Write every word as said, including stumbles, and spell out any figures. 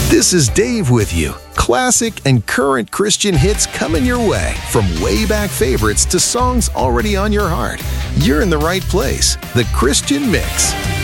This is Dave with you. Classic and current Christian hits coming your way. From way back favorites to songs already on your heart. You're in the right place. The Christian Mix.